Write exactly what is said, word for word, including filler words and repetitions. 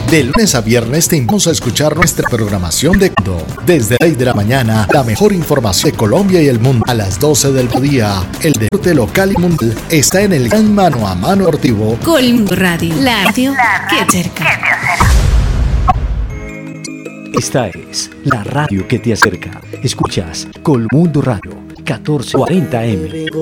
De lunes a viernes te invitamos a escuchar nuestra programación de Cundo. Desde las seis de la mañana, la mejor información de Colombia y el mundo. A las doce del día, el deporte local y mundial está en el gran mano a mano deportivo. Colmundo Radio, la radio que te acerca. Esta es la radio que te acerca. Escuchas Colmundo Radio, catorce cuarenta eme.